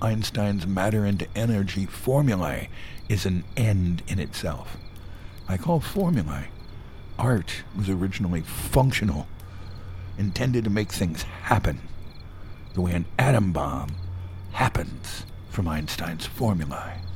Einstein's matter into energy formulae is an end in itself. I call formulae. Art was originally functional, intended to make things happen, the way an atom bomb happens from Einstein's formulae.